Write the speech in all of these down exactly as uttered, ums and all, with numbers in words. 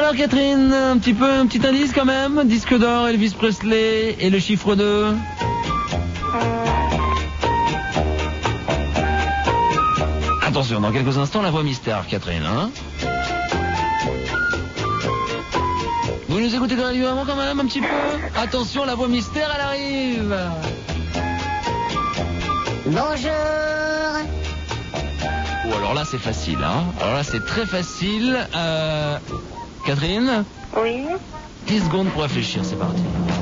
Alors Catherine, un petit peu, un petit indice quand même. Disque d'or, Elvis Presley et le chiffre deux. Euh, Attention, dans quelques instants, la voix mystère, Catherine. Hein, vous nous écoutez régulièrement quand même, un petit peu. Attention, la voix mystère, elle arrive. Bonjour. Ou alors là, c'est facile. Hein. Alors là, c'est très facile. Euh... Catherine, Oui. dix secondes pour réfléchir, c'est parti.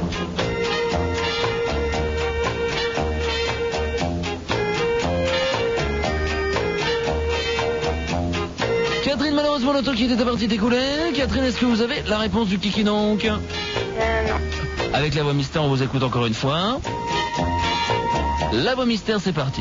Catherine, malheureusement, notre kit est parti écoulé. Catherine, est-ce que vous avez la réponse du kiki donc? Euh, non. Avec la voix mystère, on vous écoute encore une fois. La voix mystère, c'est parti.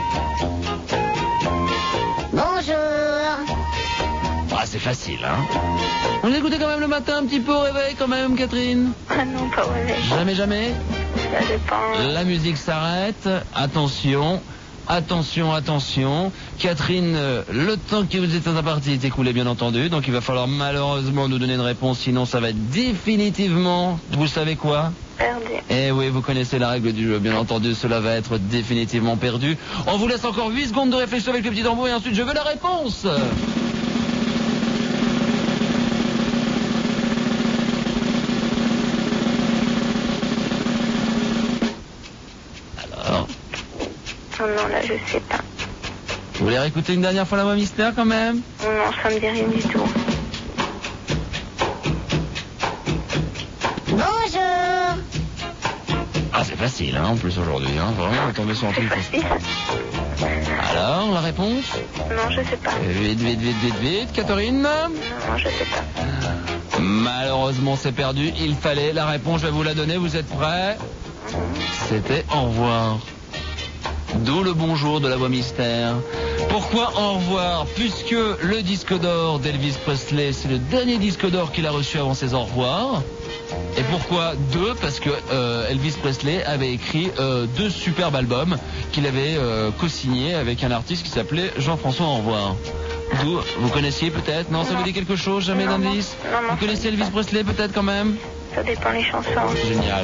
Bonjour. Ah, c'est facile, hein. On l'écoutait quand même le matin, un petit peu au réveil quand même, Catherine? Ah non, pas au réveil. Jamais, jamais. Ça dépend. La musique s'arrête. Attention, attention, attention. Catherine, euh, le temps que vous êtes imparti est écoulé, bien entendu. Donc il va falloir malheureusement nous donner une réponse, sinon ça va être définitivement, vous savez quoi? Perdu. Eh oui, vous connaissez la règle du jeu, bien entendu, cela va être définitivement perdu. On vous laisse encore huit secondes de réflexion avec le petit tambour et ensuite je veux la réponse. Alors, Oh non, là, je sais pas. vous voulez réécouter une dernière fois la voix mystère quand même? Non, non, ça me dit rien du tout. Bonjour. Ah, c'est facile, hein, en plus aujourd'hui, hein, vraiment, on est tombé sur un C'est truc. facile. Alors, la réponse? Non, je sais pas. Vite, vite, vite, vite, vite, Catherine. Non, non, je sais pas. Malheureusement, c'est perdu. Il fallait la réponse, je vais vous la donner. Vous êtes prêts? C'était au revoir. D'où le bonjour de la voix mystère. Pourquoi au revoir? Puisque le disque d'or d'Elvis Presley, c'est le dernier disque d'or qu'il a reçu avant ses au revoir. Et pourquoi deux? Parce que euh, Elvis Presley avait écrit euh, deux superbes albums qu'il avait euh, co-signés avec un artiste qui s'appelait Jean-François Au revoir. D'où, vous connaissiez peut-être? Non, ça vous dit quelque chose? Jamais Non, non. d'indice? Non, non, Vous connaissez ça me dit Elvis pas. Presley peut-être quand même? Ça dépend les chansons. Génial.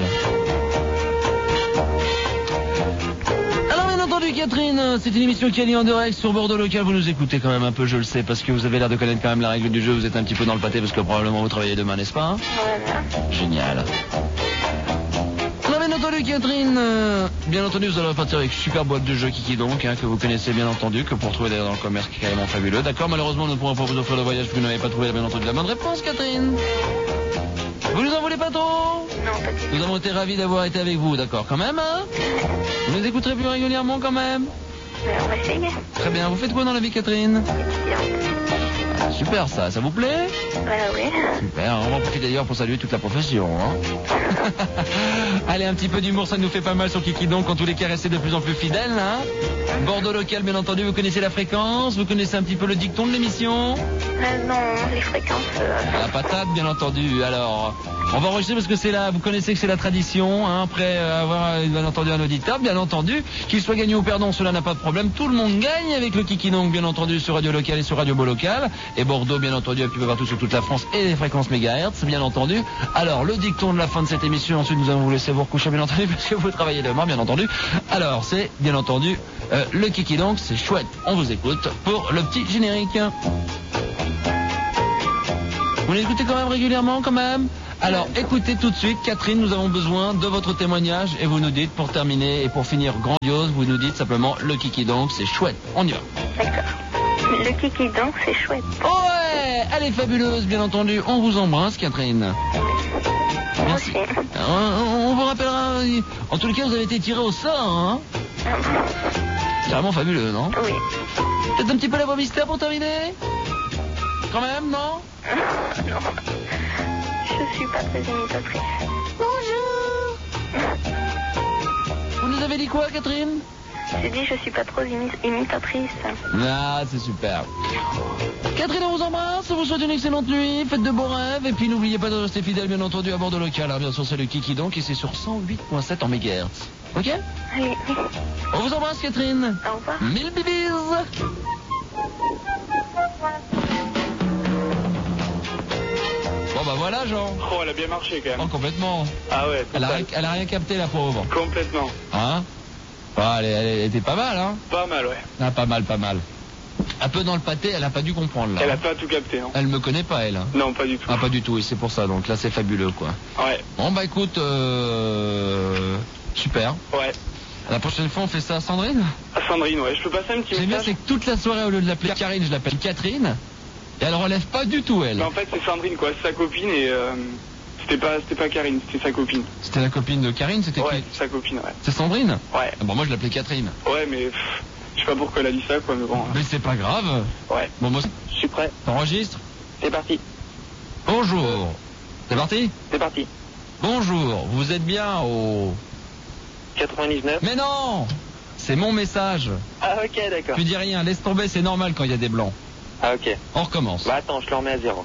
Alors bien entendu Catherine, c'est une émission qui est liée en direct sur Bordeaux Local. Vous nous écoutez quand même un peu, je le sais, parce que vous avez l'air de connaître quand même la règle du jeu. Vous êtes un petit peu dans le pâté parce que probablement vous travaillez demain, n'est-ce pas? Voilà. Génial. Alors bien entendu Catherine, euh, bien entendu vous allez repartir avec une super boîte de jeux Kiki donc, hein, que vous connaissez bien entendu, que pour trouver d'ailleurs dans le commerce qui est carrément fabuleux. D'accord, malheureusement nous ne pourrons pas vous offrir le voyage parce que vous n'avez pas trouvé bien entendu la bonne réponse Catherine. Vous nous en voulez pas trop? Non, pas du tout. Nous avons été ravis d'avoir été avec vous, d'accord quand même, hein? Vous nous écouterez plus régulièrement quand même? Mais on va essayer. Très bien, vous faites quoi dans la vie Catherine? Étudiante. Ah, super ça, ça vous plaît? Voilà, oui. Super, on va en profiter d'ailleurs pour saluer toute la profession. Hein. Allez, un petit peu d'humour, ça nous fait pas mal sur Kiki donc, en tous les cas, restez de plus en plus fidèles. Hein. Bordeaux Local, bien entendu, vous connaissez la fréquence, vous connaissez un petit peu le dicton de l'émission? Euh, non, les fréquences. Euh... La patate, bien entendu. Alors, on va enregistrer parce que c'est là, vous connaissez que c'est la tradition, hein, après avoir bien entendu un auditeur, bien entendu, qu'il soit gagnant ou perdant, cela n'a pas de problème. Tout le monde gagne avec le Kiki donc, bien entendu, sur Radio Local et sur Radio Beau Local. Et Bordeaux, bien entendu, un petit peu partout sur toute la France et les fréquences mégahertz, bien entendu. Alors, le dicton de la fin de cette émission, ensuite nous allons vous laisser vous recoucher, bien entendu, parce que vous travaillez demain, bien entendu. Alors, c'est, bien entendu, euh, le Kiki donc, c'est chouette. On vous écoute pour le petit générique. Vous l'écoutez quand même régulièrement, quand même? Alors, écoutez tout de suite, Catherine, nous avons besoin de votre témoignage et vous nous dites, pour terminer et pour finir grandiose, vous nous dites simplement le Kiki donc, c'est chouette. On y va. D'accord. Le Kiki donc, c'est chouette. Ouais, elle est fabuleuse, bien entendu. On vous embrasse, Catherine. Merci. Merci. On, on vous rappellera. En tous les cas, vous avez été tiré au sort, hein? C'est vraiment fabuleux, non? Oui. Peut-être un petit peu la voix mystère pour terminer? Quand même, non? Non. Je suis pas très imitatrice. Bonjour. Vous nous avez dit quoi, Catherine? J'ai dit, je suis pas trop imi- imitatrice. Ah, c'est super. Catherine, on vous embrasse, on vous souhaite une excellente nuit, faites de beaux rêves, et puis n'oubliez pas de rester fidèle, bien entendu, à Bordeaux Local. Alors, bien sûr, c'est le Kiki donc, et c'est sur cent huit virgule sept en mégahertz. Ok? Allez. On vous embrasse, Catherine. Au revoir. Mille bibis. bah voilà, Jean. Oh, elle a bien marché quand même. Oh, complètement. Ah ouais, Elle a, total. rien- elle a rien capté, la pauvre. Complètement. Hein? Ah, elle, elle était pas mal, hein? Pas mal, ouais. Ah, pas mal, pas mal. Un peu dans le pâté, elle a pas dû comprendre, là. Elle a pas tout capté, hein. Elle me connaît pas, elle. Hein. Non, pas du tout. Ah, pas du tout, et c'est pour ça, donc là, c'est fabuleux, quoi. Ouais, Bon, bah écoute, euh... super. ouais. La prochaine fois, on fait ça à Sandrine? Ah, Sandrine, ouais. Je peux passer un petit J'aime bien, message? c'est que toute la soirée, au lieu de l'appeler Karine, je l'appelle Catherine. Et elle relève pas du tout, elle. Mais en fait, c'est Sandrine, quoi. C'est sa copine et euh, c'était pas, c'était pas Karine, c'était sa copine. C'était la copine de Karine, c'était Ouais, qui? c'est sa copine, ouais. C'est Sandrine? Ouais. Ah, bon, moi, je l'appelais Catherine. Ouais, mais pff, je sais pas pourquoi elle a dit ça, quoi, mais bon. Mais c'est pas grave. Ouais. Bon, moi, Je suis prêt. t'enregistres? C'est parti. Bonjour. C'est parti? C'est parti. Bonjour, vous êtes bien au... quatre-vingt-dix-neuf. Mais non! C'est mon message. Ah, ok, d'accord. Tu dis rien, laisse tomber, c'est normal quand il y a des blancs. Ah, ok. On recommence. Bah, attends, je le remets à zéro.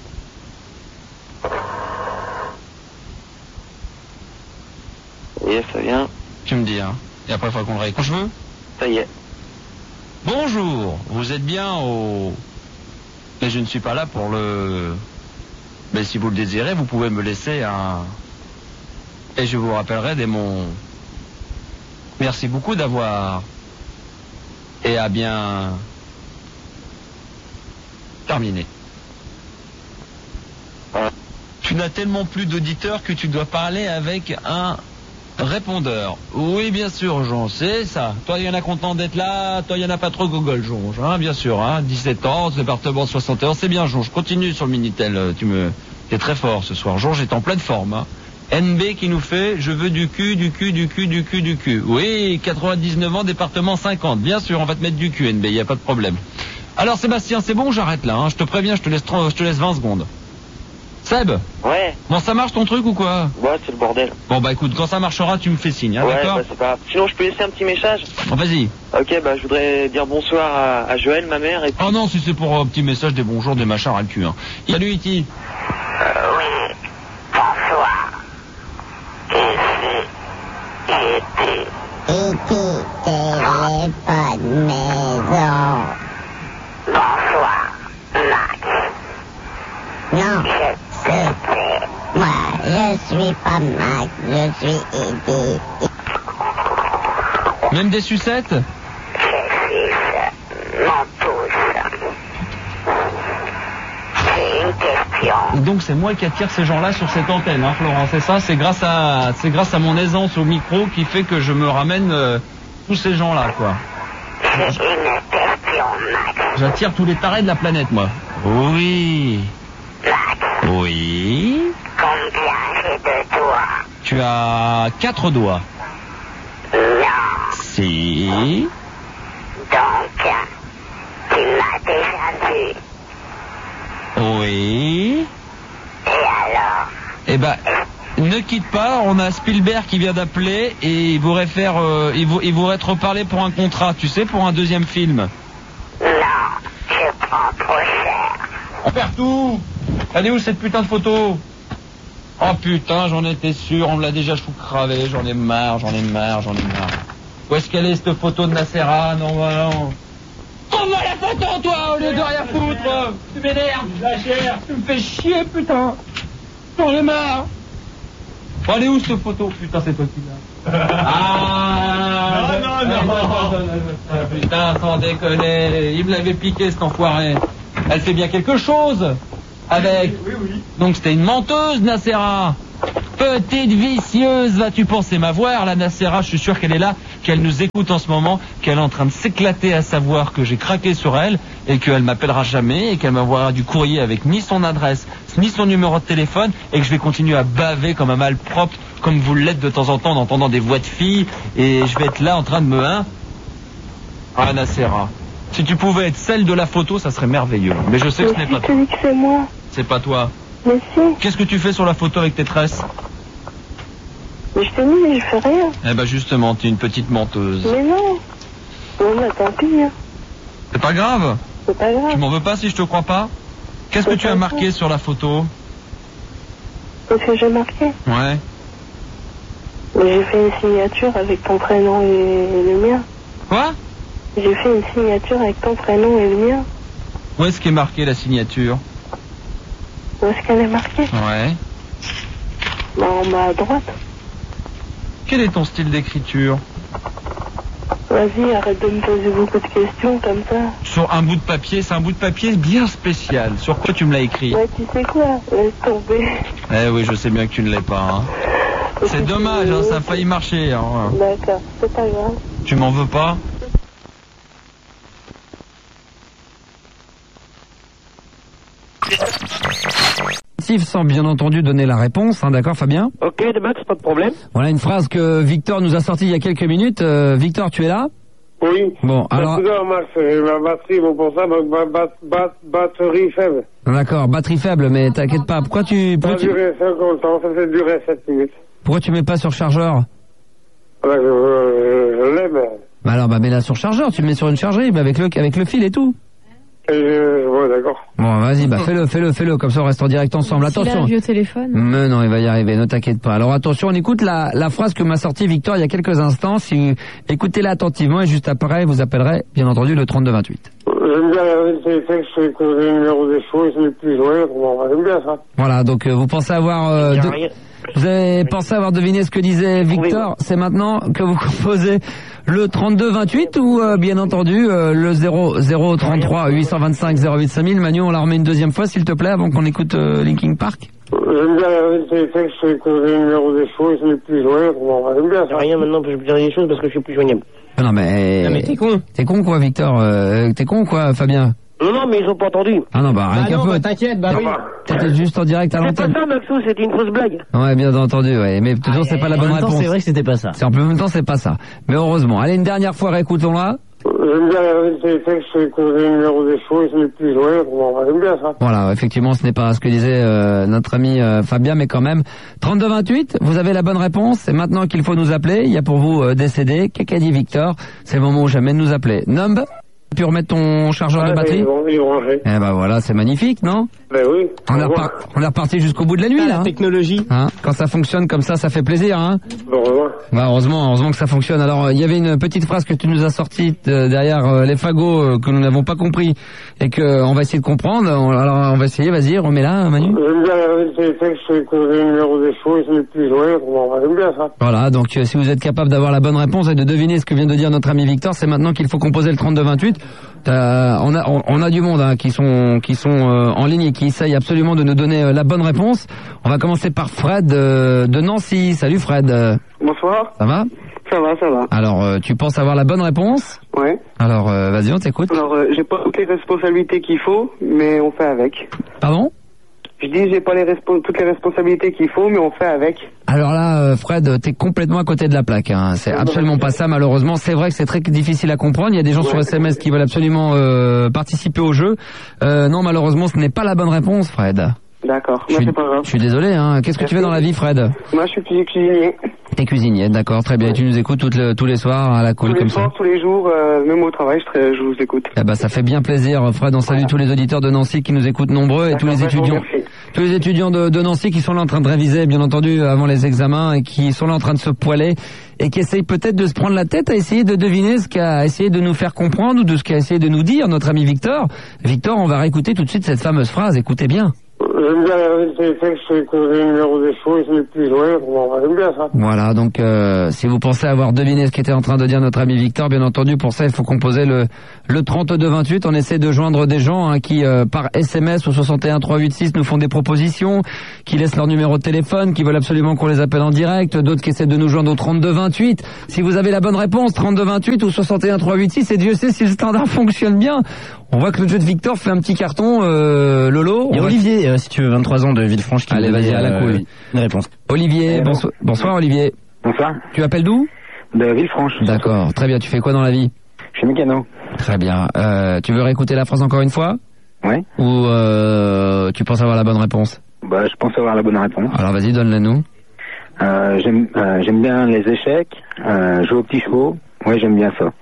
Et ça vient. Tu me dis, hein. Et après, il faudra qu'on le réécoute. Je veux? Ça y est. Bonjour, vous êtes bien au... Mais je ne suis pas là pour le... Mais si vous le désirez, vous pouvez me laisser un... Et je vous rappellerai dès mon... Merci beaucoup d'avoir... Et à bien... Terminé. Tu n'as tellement plus d'auditeurs que tu dois parler avec un répondeur. Oui, bien sûr, Jean, c'est ça. Toi, il y en a content d'être là. Toi, il y en a pas trop Google, Jean. Hein, bien sûr, hein. dix-sept ans, département soixante et onze. C'est bien, Jean. Je continue sur le Minitel. Tu me... T'es très fort ce soir. Jean, j'étais en pleine forme. Hein. N B qui nous fait, je veux du cul, du cul, du cul, du cul, du cul. Oui, quatre-vingt-dix-neuf ans, département cinquante. Bien sûr, on va te mettre du cul, N B, il n'y a pas de problème. Alors, Sébastien, c'est bon, j'arrête là. Hein. Je te préviens, je te laisse, je te laisse vingt secondes. Seb, Ouais. bon, ça marche ton truc ou quoi? Ouais, c'est le bordel. Bon, bah écoute, quand ça marchera, tu me fais signe, hein, ouais, d'accord? bah, c'est pas grave. Sinon, je peux laisser un petit message? Bon, vas-y. Ok, bah, je voudrais dire bonsoir à, à Joël, ma mère, et puis... Oh non, si c'est pour un petit message, des bonjours, des machins, à le cul. Hein. Salut, Iti. Euh, oui. Bonsoir. Ici, Iti. Iti, téléphone maison. Bonsoir, Max. Non, c'était... Moi, je suis pas Max, je suis Iti. Même des sucettes? Je suis mon pouce. C'est une question. Et donc c'est moi qui attire ces gens-là sur cette antenne, hein, Florent, c'est ça? C'est grâce à c'est grâce à mon aisance au micro qui fait que je me ramène euh, tous ces gens-là, quoi. C'est une question, Max. J'attire tous les tarés de la planète, moi. Oui. Max, Oui. combien j'ai de doigts? Tu as quatre doigts. Non. Si. Donc, tu m'as déjà vu. Oui. Et alors? Eh ben, ne quitte pas, on a Spielberg qui vient d'appeler et il voudrait faire, euh, il, vou- il voudrait te reparler pour un contrat, tu sais, pour un deuxième film. Non, je prends trop cher. On perd tout. Elle est où cette putain de photo? Oh putain, j'en étais sûr, on me l'a déjà chou cravé, j'en ai marre, j'en ai marre, j'en ai marre. Où est-ce qu'elle est cette photo de Nacera? Non, voilà. Trouve-moi la photo, toi, au lieu de rien foutre. Tu m'énerves, Zachère, tu me fais chier, putain. J'en ai marre. Bon, elle est où cette photo? Putain, c'est toi qui l'as. Ah Non, non, non. Ah, putain, sans déconner, il me l'avait piqué cet enfoiré. Elle fait bien quelque chose avec. Oui, oui. Donc c'était une menteuse, Nacera. Petite vicieuse, vas-tu penser m'avoir, la Nacera? Je suis sûr qu'elle est là, qu'elle nous écoute en ce moment, qu'elle est en train de s'éclater à savoir que j'ai craqué sur elle et qu'elle m'appellera jamais et qu'elle m'envoiera du courrier avec ni son adresse, ni son numéro de téléphone et que je vais continuer à baver comme un malpropre, comme vous l'êtes de temps en temps en entendant des voix de filles et je vais être là en train de me... Hein ah, Nacera, si tu pouvais être celle de la photo, ça serait merveilleux. Mais je sais que ce n'est Mais pas si toi. tu dis que c'est moi. C'est pas toi. Mais si. Qu'est-ce que tu fais sur la photo avec tes tresses? Mais je t'ai dit, mais je fais rien. Eh ben justement, t'es une petite menteuse. Mais non. Non, mais tant pis. Hein. C'est pas grave. C'est pas grave. Tu m'en veux pas si je te crois pas? Qu'est-ce que C'est tu pas as marqué grave. sur la photo? Qu'est-ce que j'ai marqué? Ouais. Mais j'ai fait une signature avec ton prénom et le mien. Quoi? J'ai fait une signature avec ton prénom et le mien. Où est-ce qu'est marqué la signature? Où est-ce qu'elle est marquée? Ouais. Bah, en bas à droite. Quel est ton style d'écriture? Vas-y, arrête de me poser beaucoup de questions comme ça. Sur un bout de papier, c'est un bout de papier bien spécial. Sur quoi tu me l'as écrit? Ouais, tu sais quoi? Laisse tomber. Eh oui, je sais bien que tu ne l'es pas. Hein. C'est dommage, hein, ça a failli marcher. Hein. D'accord, c'est pas grave. Tu m'en veux pas? Sans bien entendu donner la réponse, hein, d'accord Fabien? Ok, de Max, pas de problème. Voilà une phrase que Victor nous a sortie il y a quelques minutes. Euh, Victor, tu es là? Oui. Bon, alors... D'accord, Max, ma batterie, bon, pour ça, ma bat, bat, batterie faible. D'accord, batterie faible, mais t'inquiète pas. Pourquoi tu... Pourquoi ça a tu... duré cinquante ans, ça fait durer sept minutes. Pourquoi tu mets pas sur chargeur? Voilà, je, je, je l'ai, mais... Bah alors, bah mets-la sur chargeur, tu le mets sur une chargerie, bah avec le, avec le fil et tout. Et je, ouais, d'accord. Bon, vas-y, bah fais-le, fais-le, fais-le, comme ça on reste en direct ensemble. Attention. C'est un vieux téléphone. Mais non, il va y arriver, ne t'inquiète pas. Alors attention, on écoute la, la phrase que m'a sortie Victor il y a quelques instants. Si, écoutez-la attentivement et juste après, vous appellerez, bien entendu, le trente-deux vingt-huit. J'aime bien regarder les textes, écouter le numéro des choses, les plus joyeux, j'aime bien ça. Voilà, donc euh, vous pensez avoir... Euh, de... Vous avez pensé avoir deviné ce que disait Victor. C'est maintenant que vous composez le trente-deux vingt-huit ou euh, bien entendu euh, le zéro zéro trente-trois huit cent vingt-cinq zéro huit cinq mille. Manu, on la remet une deuxième fois s'il te plaît avant qu'on écoute euh, Linkin Park. J'aime bien regarder les textes, écouter le numéro des choses, les plus joyeux, j'aime bien ça. Rien maintenant, je peux dire des choses parce que je suis plus joignable. Ah non mais... Non mais t'es con. T'es con quoi Victor euh, T'es con quoi Fabien? Non, non, mais ils ont pas entendu. Ah non, bah rien bah qu'un non, peu. bah t'inquiète, bah oui. T'étais juste en direct à C'est pas l'antenne. ça, Maxou, c'était une fausse blague. Ouais, bien entendu, ouais. Mais toujours, c'est pas la bonne En même temps, réponse. c'est vrai que c'était pas ça. C'est en même temps, c'est pas ça. Mais heureusement. Allez, une dernière fois, réécoutons-la. J'aime bien regarder les textes, écouter le numéro des choses, les plus joyeux, j'aime bien ça. Voilà, effectivement, ce n'est pas ce que disait euh, notre ami euh, Fabien, mais quand même. trente-deux vingt-huit, vous avez la bonne réponse. C'est maintenant qu'il faut nous appeler. Il y a pour vous euh, des C D. Qu'est-ce qu'a dit Victor? C'est le moment où jamais de nous appeler. Numb, tu peux remettre ton chargeur ouais, de batterie? Il est branché. Eh ben voilà, c'est magnifique, non? Ben oui. On est, repar- on est reparti jusqu'au bout de la nuit, Ah, là. la Hein technologie. Hein, quand ça fonctionne comme ça, ça fait plaisir, hein. Heureusement. Bah heureusement, heureusement que ça fonctionne. Alors il y avait une petite phrase que tu nous as sortie euh, derrière euh, les fagots euh, que nous n'avons pas compris et que on va essayer de comprendre. On- alors on va essayer, vas-y, remets-la, Manu. J'aime bien regarder les textes, écouter le numéro des choses, les plus joyeux, j'aime bien ça. Voilà, donc euh, si vous êtes capable d'avoir la bonne réponse et de deviner ce que vient de dire notre ami Victor, c'est maintenant qu'il faut composer le trente-deux vingt-huit. Euh, on a on, on a du monde hein, qui sont qui sont euh, en ligne et qui essayent absolument de nous donner euh, la bonne réponse. On va commencer par Fred euh, de Nancy. Salut Fred. Euh, Bonsoir. Ça va? Ça va, ça va. Alors euh, tu penses avoir la bonne réponse? Ouais. Alors euh, vas-y, on t'écoute. Alors, euh, j'ai pas toutes les responsabilités qu'il faut, mais on fait avec. Pardon? Je dis, j'ai pas les respo- toutes les responsabilités qu'il faut, mais on fait avec. Alors là, euh, Fred, t'es complètement à côté de la plaque. Hein. C'est absolument pas ça, malheureusement. C'est vrai que c'est très difficile à comprendre. Il y a des gens sur S M S qui veulent absolument euh, participer au jeu. Euh, non, malheureusement, ce n'est pas la bonne réponse, Fred. D'accord, Je moi suis, c'est pas grave. je suis désolé. Hein. Qu'est-ce que tu fais dans la vie, Fred? Moi je suis cuisinier. cuisinier. T'es cuisinier, d'accord, très bien. Et tu nous écoutes toutes le- tous les soirs à la cool Tous les comme soirs, ça. tous les jours, euh, même au travail, je, tra- je vous écoute. Eh ben, ça fait bien plaisir, Fred. On salue Voilà. tous les auditeurs de Nancy qui nous écoutent nombreux et tous les D'accord, je vous étudiants. remercie. Tous les étudiants de, de Nancy qui sont là en train de réviser, bien entendu, avant les examens et qui sont là en train de se poiler et qui essayent peut-être de se prendre la tête à essayer de deviner ce qu'a essayé de nous faire comprendre ou de ce qu'a essayé de nous dire notre ami Victor. Victor, on va réécouter tout de suite cette fameuse phrase. Écoutez bien. J'aime bien regarder les textes, écouter le numéro des choses, les plus joyeux, j'aime bien ça. Voilà, donc euh, si vous pensez avoir deviné ce qu'était en train de dire notre ami Victor, bien entendu, pour ça, il faut composer le, le trente-deux vingt-huit. On essaie de joindre des gens hein, qui, euh, par S M S au soixante et un trois huit six, nous font des propositions, qui laissent leur numéro de téléphone, qui veulent absolument qu'on les appelle en direct, d'autres qui essaient de nous joindre au trente-deux vingt-huit. Si vous avez la bonne réponse, trente-deux vingt-huit ou soixante et un trois huit six, et Dieu sait si le standard fonctionne bien. On voit que le jeu de Victor fait un petit carton, euh, Lolo. Il y a On va- Olivier, euh, si tu veux, vingt-trois ans de Villefranche qui Allez, m'a vas-y, donné, à la cool. une réponse. Olivier, bonsoir, bonsoir Olivier. Bonsoir. Tu appelles d'où? De Villefranche. D'accord, très bien. Tu fais quoi dans la vie? Je suis mécano. Très bien. Euh, tu veux réécouter la phrase encore une fois? Ouais. Ou euh, tu penses avoir la bonne réponse? Bah, je pense avoir la bonne réponse. Alors vas-y, donne-la nous. Euh, j'aime, euh, j'aime bien les échecs, euh, jouer aux petits chevaux. Ouais, j'aime bien ça.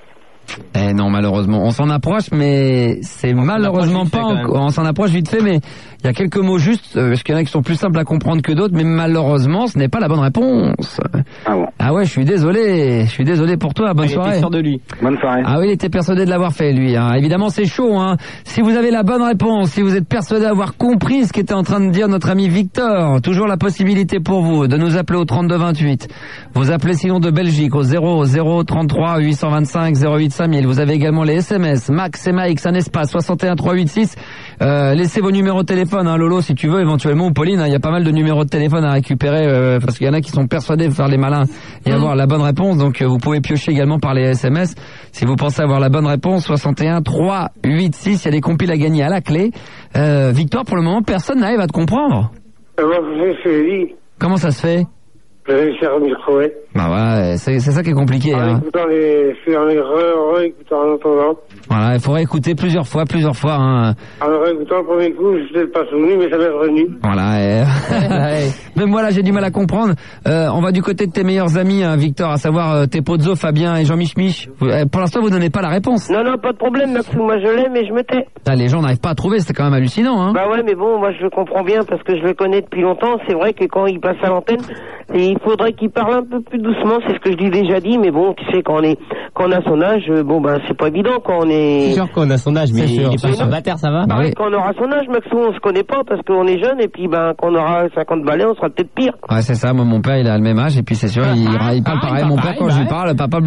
Eh non, malheureusement. On s'en approche, mais c'est On malheureusement s'en pas... approche vite fait, en- On s'en approche vite fait, mais il y a quelques mots justes, euh, parce qu'il y en a qui sont plus simples à comprendre que d'autres, mais malheureusement, ce n'est pas la bonne réponse. Ah bon. Ah ouais, je suis désolé. Je suis désolé pour toi. Bonne Il était soirée. sûr de lui. Bonne soirée. Ah oui, il était persuadé de l'avoir fait, lui. Hein. Évidemment, c'est chaud. Hein. Si vous avez la bonne réponse, si vous êtes persuadé d'avoir compris ce qu'était en train de dire notre ami Victor, toujours la possibilité pour vous de nous appeler au trente-deux vingt-huit. Vous appelez sinon de Belgique au zéro zéro trente-trois huit cent vingt-cinq zéro huit cinq mille. Vous avez également les S M S, Max et Mike, un espace, soixante et un trois cent quatre-vingt-seize. Euh, laissez vos numéros de téléphone, hein, Lolo, si tu veux, éventuellement, ou Pauline. Il hein, y a pas mal de numéros de téléphone à récupérer, euh, parce qu'il y en a qui sont persuadés de faire les malins et avoir la bonne réponse. Donc, euh, vous pouvez piocher également par les S M S. Si vous pensez avoir la bonne réponse, soixante et un trois cent quatre-vingt-seize, il y a des compiles à gagner à la clé. Euh, Victor, pour le moment, personne n'arrive à te comprendre. Et moi, je fais lui. Comment ça se fait? Je vais faire un micro-ouais. Bah voilà, c'est c'est ça qui est compliqué. En Hein. écoutant les, je suis en les re, re-écoutant en entendant. Voilà, il faudrait écouter plusieurs fois, plusieurs fois. Hein. En le réécoutant le premier coup, je n'étais pas souvenu, mais ça m'est revenu. Voilà. Et... Même moi là, j'ai du mal à comprendre. Euh, on va du côté de tes meilleurs amis, hein, Victor, à savoir euh, tes Pozzo, Fabien et Jean-Mich Mich. Vous- euh, Pour l'instant, vous donnez pas la réponse. Non, non, pas de problème, Maxou, moi je l'aime et je me tais. Là, les gens n'arrivent pas à trouver, c'est quand même hallucinant. Hein. Bah ouais, mais bon, moi je le comprends bien parce que je le connais depuis longtemps. C'est vrai que quand il passe à l'antenne, et il faudrait qu'il parle un peu plus doucement, c'est ce que je lui ai déjà dit, mais bon, tu sais, quand on est, quand on a son âge, euh, bon, ben, c'est pas évident quand on est... C'est sûr qu'on a son âge, mais C'est il sûr, est c'est pas sûr. célibataire, ça va? Bah oui. Quand on aura son âge, Maxou, on se connaît pas parce qu'on est jeune, et puis ben, quand on aura cinquante balais, on sera peut-être pire. Ouais, c'est ça. Moi, mon père, il a le même âge, et puis c'est sûr, il, il parle Ah, pareil. il Mon parle père, quand pareil, je lui bah parle, papa,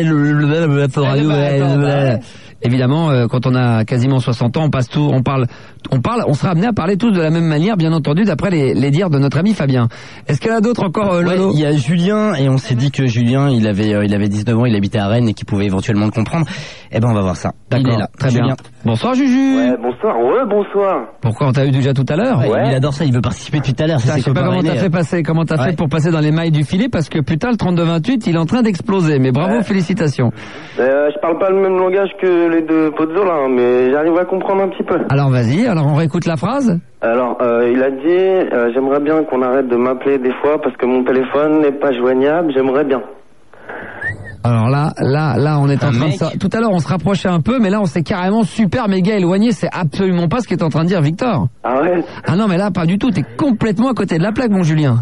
blablabla. Évidemment, euh, quand on a quasiment soixante ans, on passe tout, on parle, on parle, on sera amené à parler tous de la même manière, bien entendu, d'après les, les dires de notre ami Fabien. Est-ce qu'il y en a d'autres encore, euh, Ouais, Lolo? il y a Julien, et on s'est dit que Julien, il avait, euh, il avait dix-neuf ans, il habitait à Rennes et qu'il pouvait éventuellement le comprendre. Eh ben, on va voir ça. Il D'accord, est là. très Julien. bien. Bonsoir, Juju. Ouais, bonsoir. Ouais, bonsoir. Pourquoi on t'a eu déjà tout à l'heure? Ouais, Il adore ça, il veut participer depuis tout à l'heure. Putain, C'est je ses sais pas copains comment t'as rennais. fait passer, comment t'as Ouais. fait pour passer dans les mailles du filet, parce que putain, le trente-deux vingt-huit, il est en train d'exploser. Mais bravo, Ouais. félicitations. Euh, je parle pas le même langage que les deux Pozzo là, hein, mais j'arrive à comprendre un petit peu. Alors vas-y, alors on réécoute la phrase. Alors, euh, il a dit, euh, j'aimerais bien qu'on arrête de m'appeler des fois parce que mon téléphone n'est pas joignable, j'aimerais bien. Alors là, là, là, on est en Un train mec. de ça. Tout à l'heure, on se rapprochait un peu, mais là, on s'est carrément super méga éloigné. C'est absolument pas ce qu'est en train de dire Victor. Ah ouais? Ah non, mais là, pas du tout. T'es complètement à côté de la plaque, mon Julien.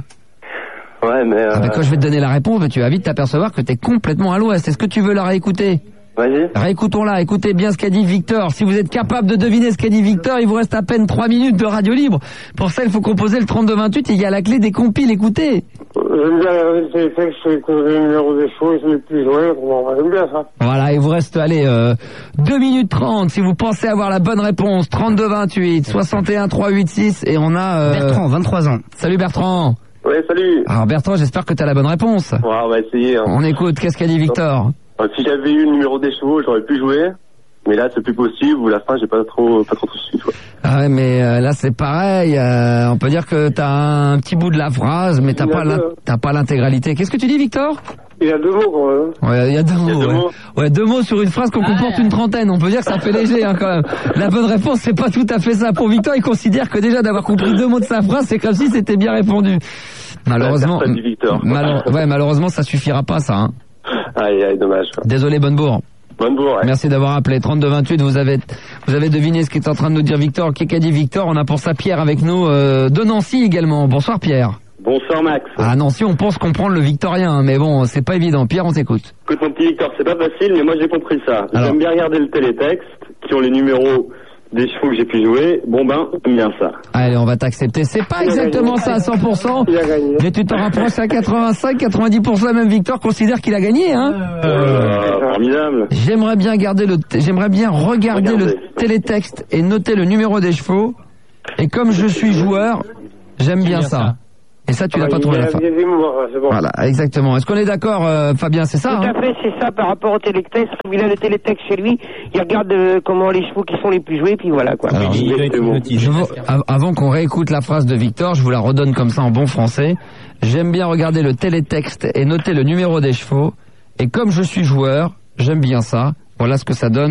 Ouais, mais... Euh, Ah bah, quand je vais te donner la réponse, bah, tu vas vite t'apercevoir que t'es complètement à l'ouest. Est-ce que tu veux la réécouter? Vas-y. Réécoutons-la, écoutez bien ce qu'a dit Victor. Si vous êtes capable de deviner ce qu'a dit Victor, il vous reste à peine trois minutes de radio libre. Pour ça, il faut composer le trente-deux vingt-huit et il y a la clé des compiles, écoutez. J'aime bien regarder les textes, écouter le numéro des choses, les plus joyeux, bon, j'aime bien ça. Voilà, il vous reste, allez, euh, deux minutes trente si vous pensez avoir la bonne réponse. trente-deux vingt-huit, soixante et un trois cent quatre-vingt-seize et on a... Euh... Bertrand, vingt-trois ans. Salut Bertrand. Ouais, salut. Alors Bertrand, j'espère que tu as la bonne réponse. Ouais, on va essayer. Hein. On écoute, qu'est-ce qu'a dit Victor? Euh, Si j'avais eu le numéro des chevaux, j'aurais pu jouer. Mais là, c'est plus possible, ou la fin, j'ai pas trop, pas trop su, quoi. Ah ouais, mais euh, là c'est pareil, euh, on peut dire que t'as un petit bout de la phrase, mais t'as Il y a pas l'in- deux. t'as pas l'intégralité. Qu'est-ce que tu dis Victor? Il y a deux mots, quand même. Ouais, il y a deux Il y a mots. deux ouais. mots. Ouais, deux mots sur une phrase qu'on comporte une trentaine. On peut dire que ça fait léger hein, quand même. La bonne réponse, c'est pas tout à fait ça. Pour Victor, il considère que déjà d'avoir compris deux mots de sa phrase, c'est comme si c'était bien répondu. Malheureusement, personne dit Victor. malheure- ouais, malheureusement, ça suffira pas, ça. Hein. Aïe, aïe, dommage, quoi. Désolé, Bonnebourg. Bonne bourre, ouais. Merci d'avoir appelé. trente-deux vingt-huit, vous avez, vous avez deviné ce qu'est en train de nous dire Victor. Qu'est-ce qu'a dit Victor? On a pour ça Pierre avec nous, euh, de Nancy également. Bonsoir, Pierre. Bonsoir, Max. À Nancy, on pense comprendre le victorien, mais bon, c'est pas évident. Pierre, on t'écoute. Écoute, mon petit Victor, c'est pas facile, mais moi, j'ai compris ça. Alors. J'aime bien regarder le télétexte, qui ont les numéros des chevaux que j'ai pu jouer. Bon, ben, j'aime bien ça. Allez, on va t'accepter. C'est pas Il a exactement gagné. ça à cent pour cent, Il a gagné. mais tu t'en rapproches à quatre-vingt-cinq, quatre-vingt-dix pour cent. Même Victor considère qu'il a gagné, hein. Euh, formidable. J'aimerais bien garder le, t- j'aimerais bien regarder Regardez. le télétexte et noter le numéro des chevaux. Et comme je suis joueur, j'aime bien ça. Et ça, tu l'as pas trouvé à la fin. C'est bon. Voilà, exactement. Est-ce qu'on est d'accord, euh, Fabien, c'est ça, Tout hein? à fait, c'est ça par rapport au télétexte. Comme il a le télétexte chez lui, il regarde euh, comment les chevaux qui sont les plus joués, puis voilà quoi. Alors, Il doit être hypnotisé. Je vous- av- avant qu'on réécoute la phrase de Victor, je vous la redonne comme ça en bon français. J'aime bien regarder le télétexte et noter le numéro des chevaux. Et comme je suis joueur, j'aime bien ça. Voilà ce que ça donne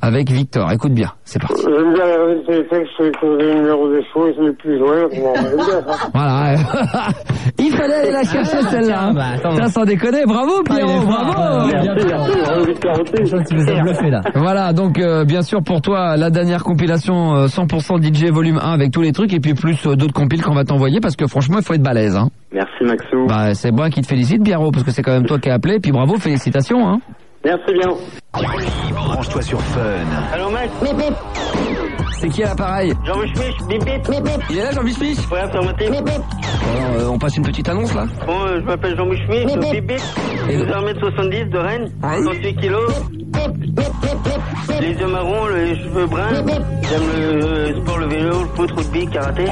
avec Victor. Écoute bien, c'est parti. J'aime bien les téléphones, je sais que vous avez le numéro des chevaux, ils sont les plus joyeux. J'aime bien ça. Voilà. Il fallait aller la chercher celle-là. Hein. Bah, Putain, sans déconner, bravo Pierrot, bravo. Merci, merci, bravo Victor aussi. Tu nous as bluffé là. Voilà, donc euh, bien sûr pour toi la dernière compilation euh, cent pour cent D J volume un avec tous les trucs et puis plus euh, d'autres compiles qu'on va t'envoyer parce que franchement il faut être balèze. Hein. Merci Maxou. Bah c'est moi qui te félicite Pierrot parce que c'est quand même toi qui as appelé puis bravo, félicitations. Hein. Merci bien. Branche-toi sur Fun. Allô mec. C'est qui à l'appareil? Jean-Mich bip bip. Il est là Jean-Mich Mich? Ouais, fermeté. Alors, euh, on passe une petite annonce là. Bon, euh, je m'appelle Jean-Mich bip bip. Et Je suis un mètre soixante-dix de Rennes, soixante-huit kilos. Les yeux marrons, les cheveux bruns. J'aime le sport, le vélo, le foot, rugby, karaté.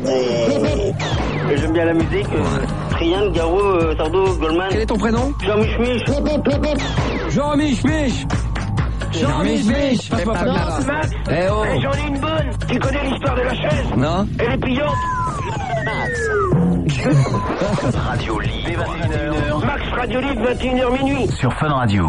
Et j'aime bien la musique. Euh, Trian, Garou, euh, Sardo, Goldman. Quel est ton prénom? Jean-Mich Mich. Jean-Mich Mich. Jean-Mich Mich. Passe-moi pas là. Eh oh. J'en ai une bonne. Tu connais l'histoire de la chaise? Non. Elle est pliante. Radio Libre, vingt et une heures. Max Radio Libre, vingt et une heures minuit. Sur Fun Radio.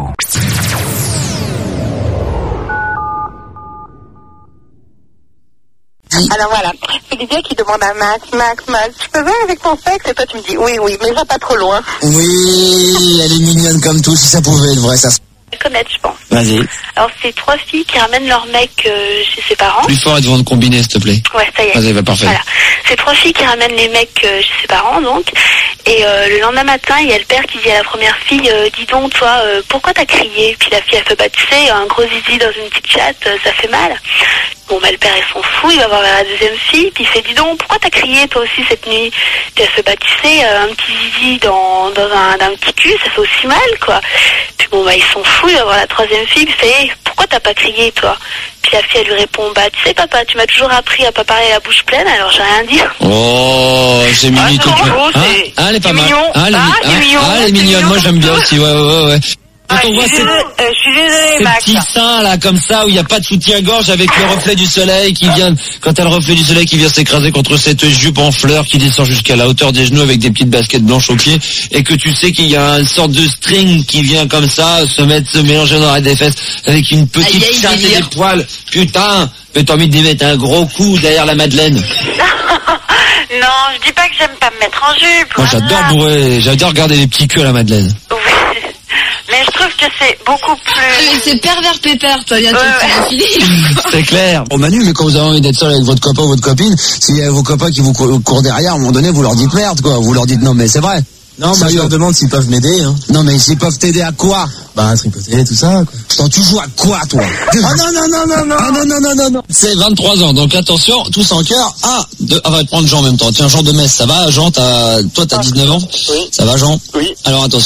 Alors voilà, c'est Lydia qui demande à Max, Max, Max, tu peux venir avec ton sexe? Et toi tu me dis oui, oui, mais va pas trop loin. Oui, elle est mignonne comme tout, si ça pouvait être vrai, ça. Connaître, je pense. Vas-y. Alors, c'est trois filles qui ramènent leur mec euh, chez ses parents. Plus fort et devant de combiner, s'il te plaît. Ouais, ça y est. Vas-y, va, parfait. Voilà. C'est trois filles qui ramènent les mecs euh, chez ses parents, donc. Et euh, le lendemain matin, il y a le père qui dit à la première fille, euh, dis donc, toi, euh, pourquoi t'as crié? Puis la fille, elle fait, bah, tu sais, un gros zizi dans une petite chatte, euh, ça fait mal. Bon, bah, le père, il s'en fout, il va voir la deuxième fille, puis il fait, dis donc, pourquoi t'as crié, toi aussi, cette nuit? Puis elle fait, bah, tu sais, euh, un petit zizi dans, dans un, dans un petit cul, ça fait aussi mal, quoi. Puis bon, bah, il s'en fout, il va voir la troisième fille, puis il fait, hey, pourquoi t'as pas crié, toi? Puis la fille, elle lui répond, bah, tu sais, papa, tu m'as toujours appris à pas parler à la bouche pleine, alors j'ai rien dit. Oh, c'est mignon. Ah, non, gros, hein c'est- ah, elle est pas c'est mal. mignon. Ah, elle est, Ah, mi- c'est ah, mignon, ah, elle est c'est mignonne. mignon Moi, j'aime bien comme aussi. Ouais, ouais, ouais, ouais. Quand Ah, on je voit suis ces, désolée, euh, je suis désolée, ces Max. petits seins là comme ça où il n'y a pas de soutien-gorge avec le reflet du soleil qui vient, quand t'as le reflet du soleil qui vient s'écraser contre cette jupe en fleurs qui descend jusqu'à la hauteur des genoux avec des petites baskets blanches aux pieds et que tu sais qu'il y a une sorte de string qui vient comme ça se mettre, se mélanger dans la des fesses avec une petite Aïe, aïe, chatte et délire. des poils. Putain, mais t'as envie de mettre un gros coup derrière la Madeleine. Non, je dis pas que j'aime pas me mettre en jupe. Moi voilà. j'adore bourrer, j'adore regarder les petits queues à la Madeleine. Oui. Mais je trouve que c'est beaucoup plus... Mais c'est pervers pépère, toi, il y a tout Ouais. C'est clair. Bon Manu, mais quand vous avez envie d'être seul avec votre copain ou votre copine, s'il y a vos copains qui vous cou- courent derrière, à un moment donné, vous leur dites merde, quoi. Vous leur dites non, mais c'est vrai. Non, bah, je leur demande s'ils peuvent m'aider, hein. Non, mais s'ils peuvent t'aider à quoi? Bah, à tripoter, tout ça, quoi. Putain, tu joues à quoi, toi? Ah non, non, non, non, non. Ah non, non, non, non, non. C'est vingt-trois ans, donc attention, tous en cœur. Ah, de, on va prendre Jean en même temps. Tiens, Jean de Metz, ça va? Jean, t'as, toi, t'as dix-neuf ans? Oui. Ça va, Jean? Oui. Alors, attention.